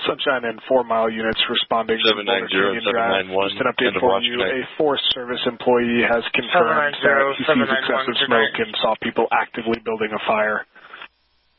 Sunshine and 4 Mile units responding to Boulder Canyon Drive. Just an update for you. A Forest Service employee has confirmed that he sees excessive smoke and saw people actively building a fire.